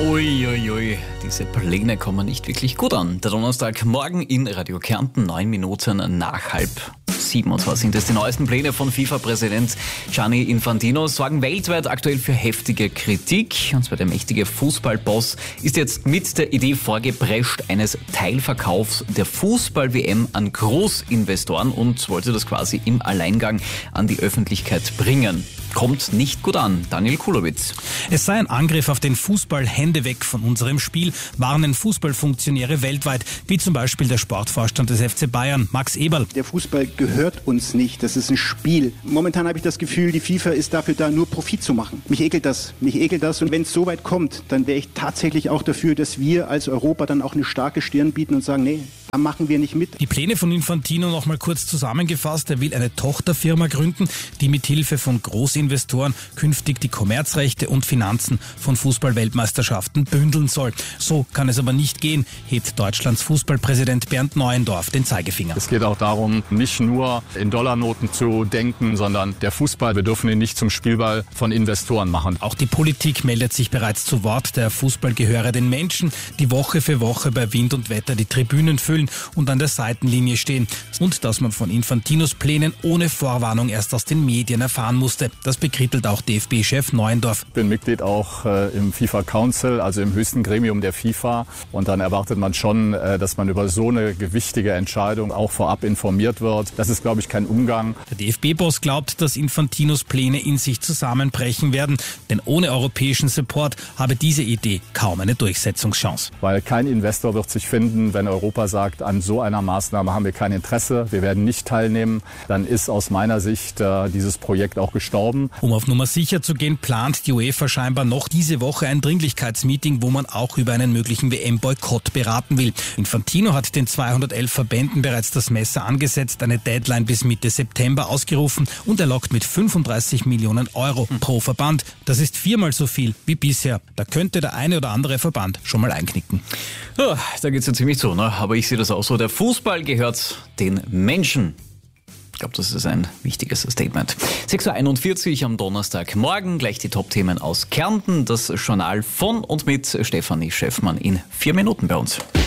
Uiuiui, diese Pläne kommen nicht wirklich gut an. Der Donnerstagmorgen in Radio Kärnten, 9 Minuten nach 6:30. Und zwar sind es die neuesten Pläne von FIFA-Präsident Gianni Infantino, sorgen weltweit aktuell für heftige Kritik. Und zwar der mächtige Fußballboss ist jetzt mit der Idee vorgeprescht eines Teilverkaufs der Fußball-WM an Großinvestoren und wollte das quasi im Alleingang an die Öffentlichkeit bringen. Kommt nicht gut an. Daniel Kulowitz. Es sei ein Angriff auf den Fußball, Hände weg von unserem Spiel, warnen Fußballfunktionäre weltweit, wie zum Beispiel der Sportvorstand des FC Bayern, Max Eberl. Der Fußball gehört uns nicht, das ist ein Spiel. Momentan habe ich das Gefühl, die FIFA ist dafür da, nur Profit zu machen. Mich ekelt das. Und wenn es so weit kommt, dann wäre ich tatsächlich auch dafür, dass wir als Europa dann auch eine starke Stirn bieten und sagen, nee, da machen wir nicht mit. Die Pläne von Infantino noch mal kurz zusammengefasst. Er will eine Tochterfirma gründen, die mit Hilfe von Großinvestoren künftig die Kommerzrechte und Finanzen von Fußball-Weltmeisterschaften bündeln soll. So kann es aber nicht gehen, hebt Deutschlands Fußballpräsident Bernd Neuendorf den Zeigefinger. Es geht auch darum, nicht nur in Dollarnoten zu denken, sondern der Fußball, wir dürfen ihn nicht zum Spielball von Investoren machen. Auch die Politik meldet sich bereits zu Wort. Der Fußball gehöre den Menschen, die Woche für Woche bei Wind und Wetter die Tribünen füllen und an der Seitenlinie stehen. Und dass man von Infantinos Plänen ohne Vorwarnung erst aus den Medien erfahren musste. Das bekrittelt auch DFB-Chef Neuendorf. Ich bin Mitglied auch im FIFA Council, also im höchsten Gremium der FIFA. Und dann erwartet man schon, dass man über so eine gewichtige Entscheidung auch vorab informiert wird. Das ist, glaube ich, kein Umgang. Der DFB-Boss glaubt, dass Infantinos Pläne in sich zusammenbrechen werden. Denn ohne europäischen Support habe diese Idee kaum eine Durchsetzungschance. Weil kein Investor wird sich finden, wenn Europa sagt, an so einer Maßnahme haben wir kein Interesse, wir werden nicht teilnehmen. Dann ist aus meiner Sicht dieses Projekt auch gestorben. Um auf Nummer sicher zu gehen, plant die UEFA scheinbar noch diese Woche ein Dringlichkeitsmeeting, wo man auch über einen möglichen WM-Boykott beraten will. Infantino hat den 211 Verbänden bereits das Messer angesetzt, eine Deadline bis Mitte September ausgerufen und er lockt mit 35 Millionen Euro pro Verband. Das ist 4-mal so viel wie bisher. Da könnte der eine oder andere Verband schon mal einknicken. Ja, da geht's ja ziemlich so, ne? Aber ich sehe das auch so. Der Fußball gehört den Menschen. Ich glaube, das ist ein wichtiges Statement. 6:41 Uhr am Donnerstagmorgen. Gleich die Top-Themen aus Kärnten. Das Journal von und mit Stefanie Schäffmann in 4 Minuten bei uns.